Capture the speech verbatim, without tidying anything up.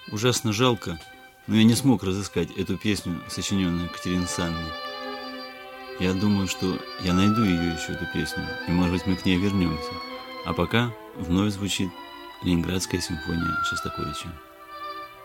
Ужасно жалко, но я не смог разыскать эту песню, сочиненную Катериной Александровной. Я думаю, что я найду ее еще, эту песню, и, может быть, мы к ней вернемся. А пока вновь звучит Ленинградская симфония Шостаковича.